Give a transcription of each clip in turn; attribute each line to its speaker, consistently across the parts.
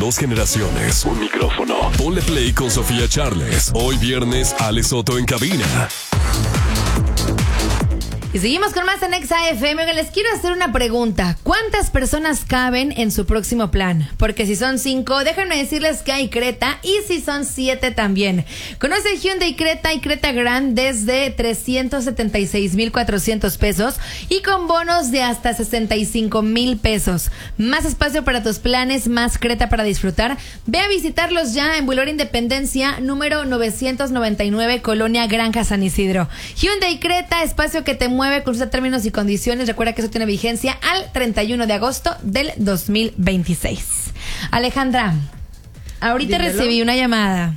Speaker 1: 2 generaciones, un micrófono. Ponle play con Sofía Charles. Hoy viernes, Ale Soto en cabina.
Speaker 2: Y seguimos con más en Exa FM. Les quiero hacer una pregunta. ¿Cuántas personas caben en su próximo plan? Porque si son 5, déjenme decirles que hay Creta. Y si son 7 también. Conoce el Hyundai Creta y Creta Grand desde 376,400 pesos. Y con bonos de hasta 65,000 pesos. Más espacio para tus planes, más Creta para disfrutar. Ve a visitarlos ya en Boulevard Independencia, número 999, Colonia Granja San Isidro. Hyundai Creta, espacio que te mueve. Consulta términos y condiciones. Recuerda que eso tiene vigencia al 31 de agosto del 2026. Alejandra, ahorita recibí una llamada.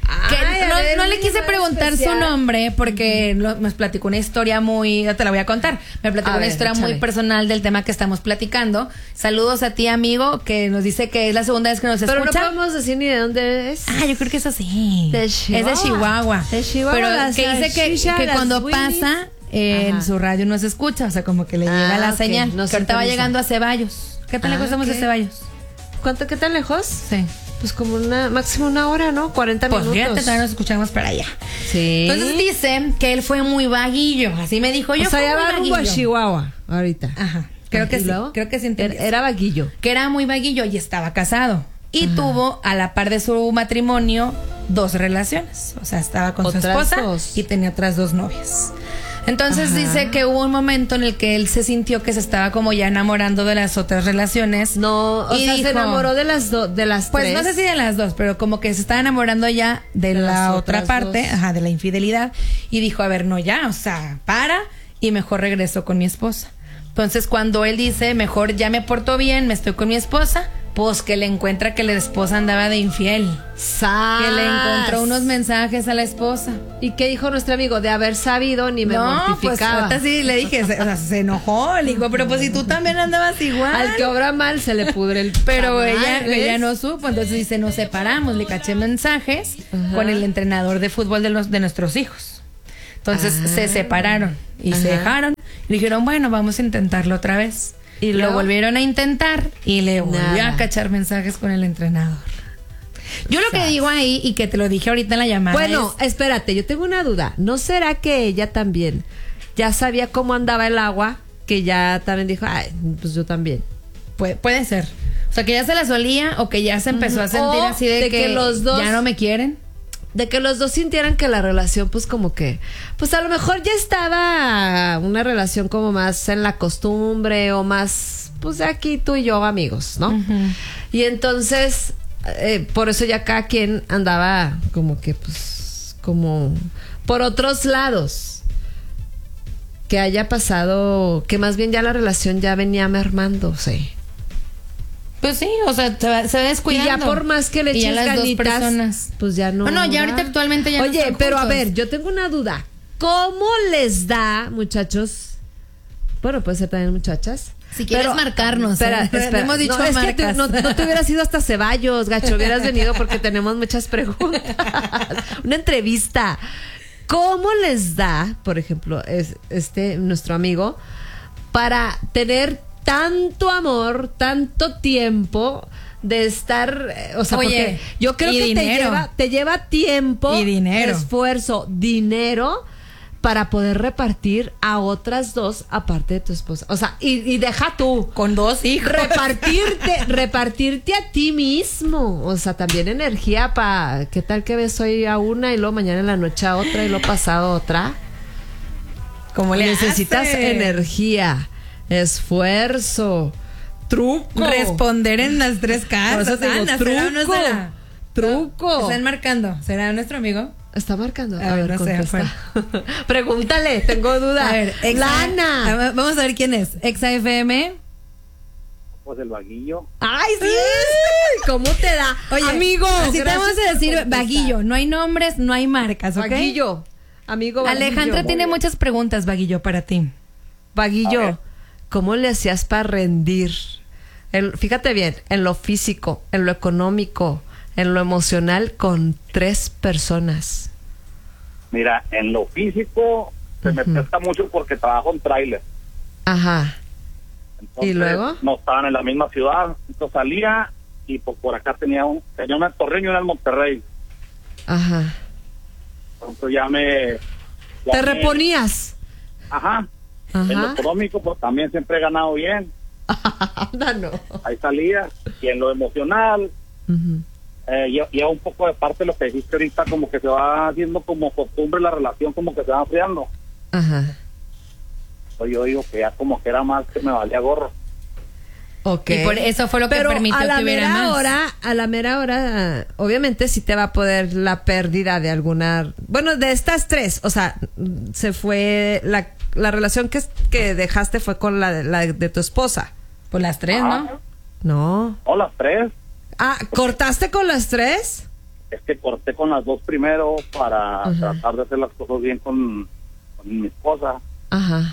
Speaker 2: No le quise preguntar su nombre porque nos platicó una historia muy... Te la voy a contar. Me platicó una historia muy personal del tema que estamos platicando. Saludos a ti, amigo, que nos dice que es la segunda vez que nos escucha.
Speaker 3: Pero no podemos decir ni de dónde es.
Speaker 2: Yo creo que es así. Es de Chihuahua.
Speaker 3: Pero
Speaker 2: que dice que cuando pasa... en su radio no se escucha, o sea, como que le llega la señal. No, que ahorita va llegando a Ceballos. ¿Qué tan lejos estamos de Ceballos?
Speaker 3: ¿Qué tan lejos?
Speaker 2: Sí.
Speaker 3: Pues como máximo una hora, ¿no? 40 minutos.
Speaker 2: Fíjate, todavía nos escuchamos para allá.
Speaker 3: Sí.
Speaker 2: Entonces dice que él fue muy vaguillo, así me dijo yo.
Speaker 3: O sea, ya va rumbo a Chihuahua ahorita.
Speaker 2: Ajá. Creo que sí.
Speaker 3: Era vaguillo.
Speaker 2: Que era muy vaguillo y estaba casado. Y tuvo, a la par de su matrimonio, 2 relaciones. O sea, estaba con su esposa y tenía otras 2 novias. Entonces dice que hubo un momento en el que él se sintió que se estaba como ya enamorando de las otras relaciones.
Speaker 3: No, o sea, se enamoró de las
Speaker 2: pues
Speaker 3: 3.
Speaker 2: no sé si de las 2, pero como que se estaba enamorando ya de la otra parte, de la infidelidad. Y dijo, a ver, no ya, o sea, para, y mejor regreso con mi esposa. Entonces cuando él dice, mejor ya me porto bien, me estoy con mi esposa, pues que le encuentra que la esposa andaba de infiel. Que le encontró unos mensajes a la esposa.
Speaker 3: ¿Y qué dijo nuestro amigo? De haber sabido, ni me mortificaba.
Speaker 2: Pues sí le dije, se enojó. Le digo, pero pues si tú también andabas igual.
Speaker 3: Al que obra mal se le pudre el
Speaker 2: Pero ella no supo. Entonces dice, nos separamos. Le caché mensajes con el entrenador de fútbol de nuestros hijos. Entonces se separaron y se dejaron. Y dijeron, bueno, vamos a intentarlo otra vez. Y lo volvieron a intentar y le volvió a cachar mensajes con el entrenador. Yo lo que digo ahí, y que te lo dije ahorita en la llamada.
Speaker 3: Bueno, espérate, yo tengo una duda. ¿No será que ella también ya sabía cómo andaba el agua? Que ya también dijo, pues yo también.
Speaker 2: Puede ser. O sea, que ya se las olía o que ya se empezó a sentir así de que los dos ya no me quieren.
Speaker 3: De que los dos sintieran que la relación, pues como que, pues a lo mejor ya estaba una relación como más en la costumbre o más, pues de aquí tú y yo amigos, ¿no? Y entonces, por eso ya cada quien andaba como que, pues, como por otros lados. Que haya pasado, que más bien ya la relación ya venía mermándose.
Speaker 2: Pues sí, o sea, se va descuidando.
Speaker 3: Y ya por más que le eches ganitas, pues ya no.
Speaker 2: No, ya ahorita actualmente ya no están
Speaker 3: pero
Speaker 2: juntos.
Speaker 3: A ver, yo tengo una duda. ¿Cómo les da, muchachos? Bueno, puede ser también muchachas.
Speaker 2: Si quieres marcarnos.
Speaker 3: Espera.
Speaker 2: Hemos dicho
Speaker 3: no,
Speaker 2: marcas.
Speaker 3: Es que no te hubieras ido hasta Ceballos, gacho. Hubieras venido porque tenemos muchas preguntas. Una entrevista. ¿Cómo les da, por ejemplo, nuestro amigo, para tener tanto amor, tanto tiempo de estar, o sea, porque yo creo que te lleva tiempo
Speaker 2: y dinero,
Speaker 3: esfuerzo, dinero para poder repartir a otras 2 aparte de tu esposa. O sea, y deja tú
Speaker 2: con 2 hijos
Speaker 3: repartirte a ti mismo. O sea, también energía para qué tal que ves hoy a una y luego mañana en la noche a otra y luego pasado a otra.
Speaker 2: ¿Cómo le
Speaker 3: necesitas
Speaker 2: hace?
Speaker 3: Energía, esfuerzo, truco,
Speaker 2: responder en las 3 cartas.
Speaker 3: Truco.
Speaker 2: Están marcando. ¿Será nuestro amigo?
Speaker 3: Está marcando.
Speaker 2: A ver, no sé.
Speaker 3: Pregúntale, tengo duda.
Speaker 2: A ver, Lana. Vamos a ver quién es. Exa FM.
Speaker 4: Pues el vaguillo.
Speaker 3: ¡Ay, sí! ¿Cómo te da?
Speaker 2: Oye,
Speaker 3: amigo.
Speaker 2: Así te vamos a decir vaguillo. No hay nombres, no hay marcas, ¿ok?
Speaker 3: Vaguillo. Amigo vaguillo.
Speaker 2: Alejandra tiene muchas preguntas, vaguillo, para ti.
Speaker 3: Vaguillo, ¿cómo le hacías para rendir? Fíjate bien, en lo físico, en lo económico, en lo emocional, con 3 personas.
Speaker 4: Mira, en lo físico se me presta mucho porque trabajo en tráiler.
Speaker 3: Ajá.
Speaker 4: Entonces,
Speaker 3: ¿y luego?
Speaker 4: No estaban en la misma ciudad. Entonces salía y por acá tenía una en Torreón y una en Monterrey.
Speaker 3: Ajá.
Speaker 4: Entonces ya me...
Speaker 3: ¿Te reponías?
Speaker 4: Ajá.
Speaker 3: Ajá.
Speaker 4: En lo económico, pues también siempre he ganado bien.
Speaker 3: No.
Speaker 4: Ahí salía. Y en lo emocional,
Speaker 3: Ujú.
Speaker 4: ya un poco de parte de lo que dijiste ahorita, como que se va haciendo como costumbre la relación, como que se va enfriando.
Speaker 3: Ajá.
Speaker 4: Pues yo digo que ya como que era más que me valía gorro.
Speaker 3: Ok.
Speaker 2: Y por eso fue lo que
Speaker 3: Pero
Speaker 2: permitió
Speaker 3: a la
Speaker 2: que hubiera
Speaker 3: mera
Speaker 2: más.
Speaker 3: a la mera hora, obviamente sí te va a poder la pérdida de alguna... Bueno, de estas tres, o sea, se fue... La relación que dejaste fue con la de tu esposa.
Speaker 2: Pues las tres, ¿no?
Speaker 3: No.
Speaker 4: No, las tres.
Speaker 3: Ah, ¿cortaste con las tres?
Speaker 4: Es que corté con las dos primero para tratar de hacer las cosas bien con mi esposa.
Speaker 3: Ajá.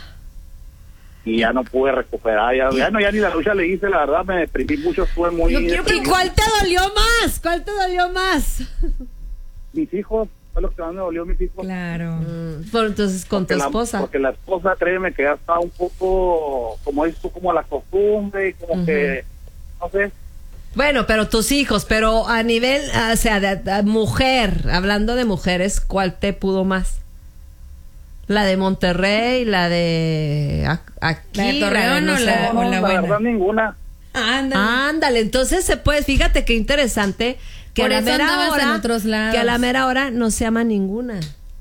Speaker 4: Y ya no pude recuperar. Ya ni la lucha le hice, la verdad, me deprimí mucho, estuve muy...
Speaker 2: Yo quiero
Speaker 3: ¿Y cuál te dolió más? ¿Cuál te dolió más?
Speaker 4: Mis hijos, fue lo que más me dolió, mis hijos.
Speaker 2: Claro.
Speaker 3: Bueno, entonces con tu esposa.
Speaker 4: Porque la esposa, créeme que ya está un poco, como dices tú, como la costumbre, y como que, no sé.
Speaker 3: Bueno, pero tus hijos, pero a nivel, o sea, de mujer, hablando de mujeres, ¿cuál te pudo más? ¿La de Monterrey, la de aquí?
Speaker 2: ¿La de Torreón o la
Speaker 4: No, la
Speaker 2: buena?
Speaker 4: verdad, ninguna.
Speaker 2: Ándale.
Speaker 3: Ándale, entonces se puede, fíjate qué interesante que
Speaker 2: Por
Speaker 3: a la
Speaker 2: eso
Speaker 3: mera
Speaker 2: andabas
Speaker 3: hora,
Speaker 2: en otros lados.
Speaker 3: que a la mera hora no se ama ninguna.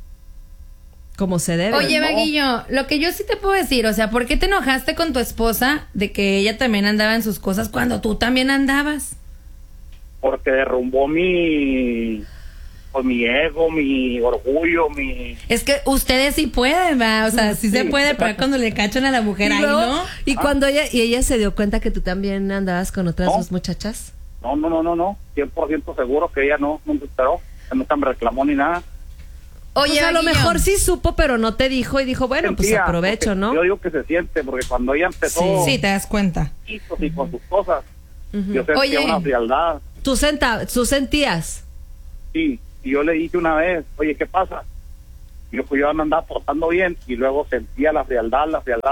Speaker 3: Como se debe.
Speaker 2: Oye,
Speaker 4: no.
Speaker 2: Vaguillo, lo que yo sí te puedo decir, o sea, ¿por qué te enojaste con tu esposa de que ella también andaba en sus cosas cuando tú también andabas?
Speaker 4: Porque derrumbó mi ego, mi orgullo,
Speaker 2: Es que ustedes sí pueden, va, o sea, sí se
Speaker 4: Sí,
Speaker 2: puede, pero
Speaker 4: exacto.
Speaker 2: cuando le cachan a la mujer ahí,
Speaker 3: luego,
Speaker 2: ¿no?
Speaker 3: y cuando ella se dio cuenta que tú también andabas con otras
Speaker 4: No.
Speaker 3: dos muchachas.
Speaker 4: No, 100% seguro que ella no se enteró, nunca me reclamó ni nada.
Speaker 2: Oye,
Speaker 3: Pues a lo
Speaker 2: Vaguillo,
Speaker 3: mejor sí supo, pero no te dijo y dijo, bueno, pues
Speaker 4: Sentía,
Speaker 3: aprovecho,
Speaker 4: porque
Speaker 3: ¿no?
Speaker 4: Yo digo que se siente, porque cuando ella empezó
Speaker 2: Sí, te das cuenta.
Speaker 4: hijos y con sus cosas, yo sentía
Speaker 2: Oye.
Speaker 4: una frialdad.
Speaker 3: Tú sentías.
Speaker 4: Sí, y yo le dije una vez, oye, ¿qué pasa? Y yo me andaba portando bien y luego sentía la frialdad.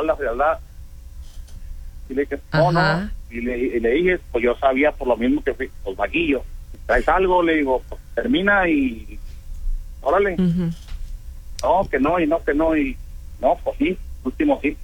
Speaker 4: Y le dije, no.
Speaker 3: Ajá.
Speaker 4: Y le dije, pues yo sabía por lo mismo que fui, pues Vaguillo, ¿traes algo? Le digo, pues termina y órale.
Speaker 3: Ujú.
Speaker 4: No, que no, y no, y no, pues sí, último sí.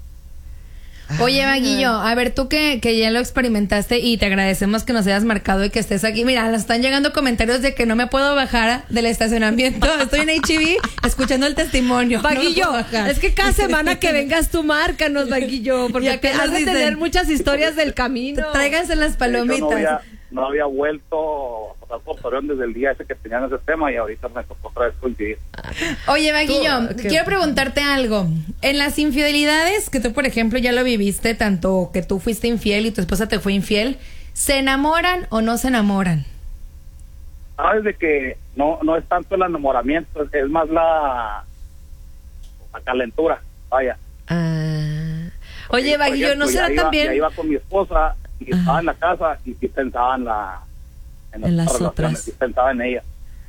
Speaker 2: Oye, Vaguillo, a ver, tú que ya lo experimentaste y te agradecemos que nos hayas marcado y que estés aquí. Mira, nos están llegando comentarios de que no me puedo bajar del estacionamiento. Estoy en HB escuchando el testimonio.
Speaker 3: Vaguillo,
Speaker 2: No me puedo bajar.
Speaker 3: es que cada semana que vengas tú márcanos, Vaguillo, porque
Speaker 2: Ya que
Speaker 3: te has
Speaker 2: nos
Speaker 3: de
Speaker 2: dicen.
Speaker 3: tener muchas historias del camino.
Speaker 2: Tráiganse las
Speaker 4: De hecho,
Speaker 2: palomitas.
Speaker 4: no había vuelto a pasar por Torreón desde el día ese que tenían ese tema y ahorita me tocó otra vez coincidir.
Speaker 2: Oye, Vaguillo,
Speaker 3: Tú, ¿qué?
Speaker 2: quiero preguntarte algo. En las infidelidades, que tú, por ejemplo, ya lo viviste, tanto que tú fuiste infiel y tu esposa te fue infiel, ¿se enamoran o no se enamoran?
Speaker 4: Sabes de que no es tanto el enamoramiento, es más la calentura, vaya.
Speaker 3: Ah. Oye,
Speaker 4: Por
Speaker 3: Vaguillo,
Speaker 4: ejemplo,
Speaker 3: ¿no será
Speaker 4: ya
Speaker 3: también?
Speaker 4: iba con mi esposa y estaba en la casa y sí pensaba en
Speaker 3: En las
Speaker 4: otras
Speaker 3: otras.
Speaker 4: relaciones, sí pensaba en ella.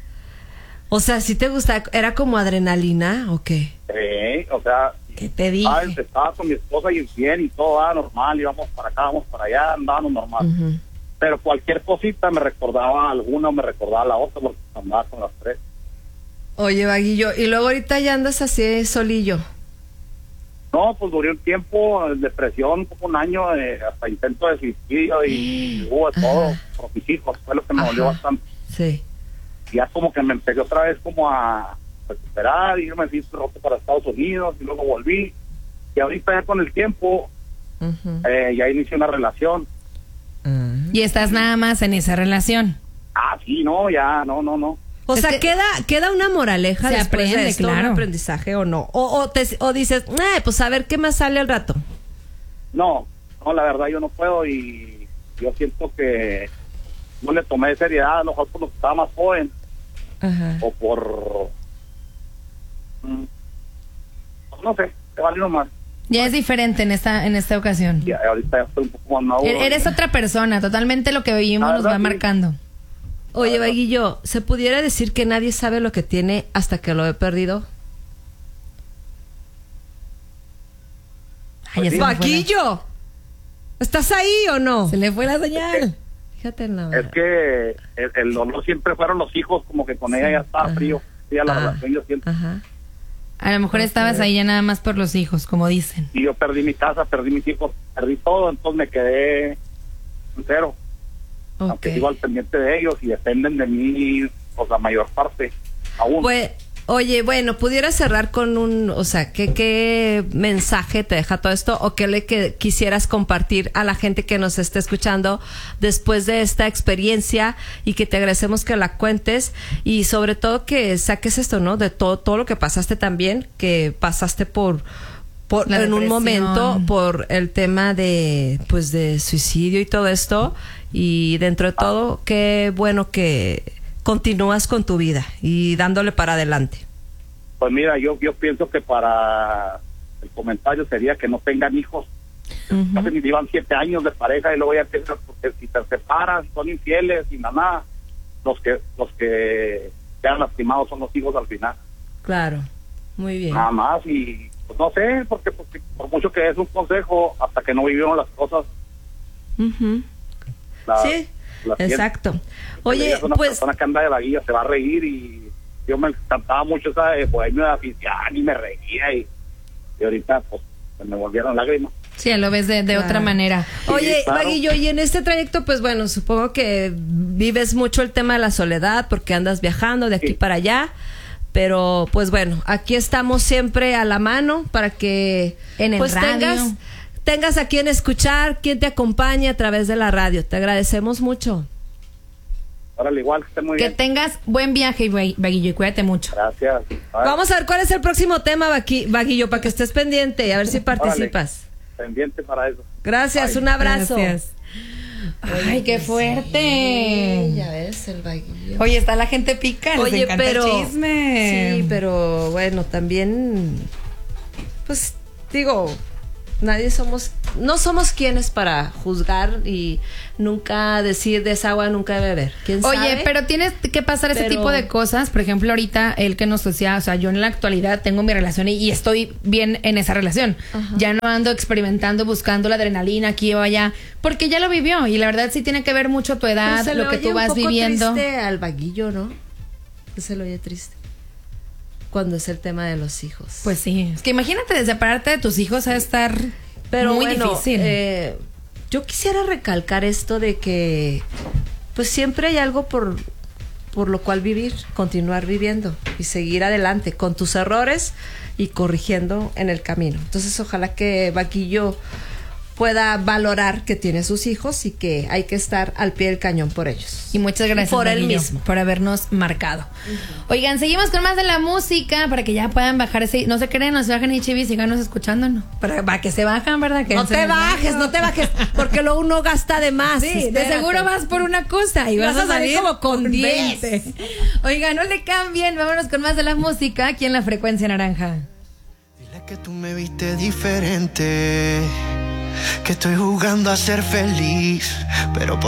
Speaker 3: O sea, ¿sí te gusta? ¿Era como adrenalina o qué?
Speaker 4: O sea,
Speaker 2: ¿Qué te dije?
Speaker 4: estaba con mi esposa y bien y todo normal, íbamos para acá, vamos para allá, andábamos normal.
Speaker 3: Ujú.
Speaker 4: Pero cualquier cosita me recordaba a alguna o me recordaba a la otra porque andaba con las tres.
Speaker 3: Oye, Vaguillo, y luego ahorita ya andas así solillo.
Speaker 4: No, pues duré un tiempo en depresión, como un año, hasta intento de suicidio y hubo de todo por mis hijos, fue lo que me dolió
Speaker 3: Ajá.
Speaker 4: bastante.
Speaker 3: Sí.
Speaker 4: Y ya como que me empecé otra vez como a recuperar y yo me fui roto para Estados Unidos y luego volví. Y ahorita ya con el tiempo
Speaker 3: Ujú.
Speaker 4: ya inicié una relación.
Speaker 3: Ah.
Speaker 2: Y estás nada más en esa relación.
Speaker 4: Ah, sí, no, ya, no.
Speaker 3: O
Speaker 2: Es
Speaker 3: sea,
Speaker 2: que
Speaker 3: queda una moraleja
Speaker 2: se
Speaker 3: después
Speaker 2: aprende,
Speaker 3: de esto,
Speaker 2: claro.
Speaker 3: un aprendizaje o no. O dices, pues a ver qué más sale al rato.
Speaker 4: No, la verdad yo no puedo y yo siento que no le tomé seriedad, a lo mejor por lo que estaba más joven
Speaker 3: Ajá.
Speaker 4: o por... no sé, te vale nomás.
Speaker 2: Ya es diferente en esta ocasión.
Speaker 4: Y ahorita ya estoy un poco más maduro.
Speaker 2: Eres otra persona, totalmente lo que vivimos
Speaker 4: La
Speaker 2: nos va
Speaker 4: verdad, sí.
Speaker 2: marcando.
Speaker 3: Oye, Vaguillo, ¿se pudiera decir que nadie sabe lo que tiene hasta que lo he perdido?
Speaker 2: Ay, ya se me fue la-
Speaker 3: Vaguillo, ¿estás ahí o no?
Speaker 2: Se le fue la señal.
Speaker 3: Fíjate en la...
Speaker 4: Es que el dolor siempre fueron los hijos, como que con ella ya estaba frío. Sí, a la relación yo siento.
Speaker 3: Ajá.
Speaker 2: A lo mejor estabas ahí ya nada más por los hijos, como dicen.
Speaker 4: Y yo perdí mi casa, perdí mis hijos, perdí todo, entonces me quedé en cero. Aunque sigo al pendiente de ellos y dependen de mí, pues la mayor parte, aún.
Speaker 3: Pues, oye, bueno, ¿pudieras cerrar con o sea, qué mensaje te deja todo esto o qué quisieras compartir a la gente que nos esté escuchando después de esta experiencia y que te agradecemos que la cuentes y sobre todo que saques esto, ¿no? De todo lo que pasaste también, que pasaste por en un momento por el tema de suicidio y todo esto y dentro de todo, qué bueno que continúas con tu vida y dándole para adelante.
Speaker 4: Pues mira, yo pienso que para el comentario sería que no tengan hijos. Casi ni llevan 7 años de pareja y luego ya porque si te separan, son infieles y nada, los que quedan lastimados son los hijos al final.
Speaker 3: Claro, muy bien.
Speaker 4: Nada más y pues no sé, porque por mucho que es un consejo, hasta que no vivieron las cosas.
Speaker 3: Sí, exacto. Oye,
Speaker 4: una
Speaker 3: pues
Speaker 4: persona que anda de la guía se va a reír y yo me encantaba mucho esa de Bohemio de afición y me reía y ahorita pues me volvieron lágrimas.
Speaker 2: Sí, lo ves de otra manera.
Speaker 3: Oye,
Speaker 4: claro.
Speaker 3: Vaguillo, y en este trayecto, pues bueno, supongo que vives mucho el tema de la soledad porque andas viajando de aquí para allá, pero pues bueno, aquí estamos siempre a la mano para que
Speaker 2: en el
Speaker 3: pues
Speaker 2: radio
Speaker 3: tengas a quien escuchar, quien te acompañe a través de la radio. Te agradecemos mucho.
Speaker 4: Órale, igual, que esté muy
Speaker 2: que
Speaker 4: bien.
Speaker 2: tengas buen viaje, Vaguillo, y cuídate mucho.
Speaker 4: Gracias. Bye.
Speaker 3: Vamos a ver cuál es el próximo tema, Vaguillo, para que estés pendiente y a ver si participas.
Speaker 4: Órale, pendiente para eso.
Speaker 3: Gracias,
Speaker 4: Bye.
Speaker 3: un abrazo.
Speaker 2: Gracias. Ay, qué fuerte.
Speaker 3: Sí, ya ves, el Vaguillo.
Speaker 2: Oye, está la gente pica, les encanta el chisme.
Speaker 3: Sí, pero bueno, también, pues digo, no somos quienes para juzgar y nunca decir de esa agua nunca beber. ¿Quién sabe?
Speaker 2: Oye, pero tienes que pasar ese tipo de cosas. Por ejemplo, ahorita él que nos decía, o sea, yo en la actualidad tengo mi relación y estoy bien en esa relación. Ajá. Ya no ando experimentando, buscando la adrenalina aquí o allá, porque ya lo vivió y la verdad sí tiene que ver mucho tu edad,
Speaker 3: pues
Speaker 2: lo que tú vas viviendo.
Speaker 3: Se le oye un poco triste al Vaguillo, ¿no? Se le oye triste cuando es el tema de los hijos.
Speaker 2: Pues sí, es que imagínate separarte de tus hijos a estar muy difícil.
Speaker 3: Yo quisiera recalcar esto de que pues siempre hay algo por lo cual vivir, continuar viviendo y seguir adelante con tus errores y corrigiendo en el camino. Entonces ojalá que Vaguillo pueda valorar que tiene sus hijos y que hay que estar al pie del cañón por ellos.
Speaker 2: Y muchas gracias
Speaker 3: por él
Speaker 2: Vaguillo,
Speaker 3: mismo,
Speaker 2: por habernos marcado. Oigan, seguimos con más de la música para que ya puedan bajar ese, no se creen, no se bajen HB y síganos escuchándonos. Para que se bajan, ¿verdad? Que
Speaker 3: no te bajes, porque luego uno gasta de más.
Speaker 2: Sí, espérate. De seguro vas por una cosa y vas a salir
Speaker 3: como con 10.
Speaker 2: Oigan, no le cambien, vámonos con más de la música aquí en la Frecuencia Naranja.
Speaker 5: Dile que tú me viste diferente, que estoy jugando a ser feliz, pero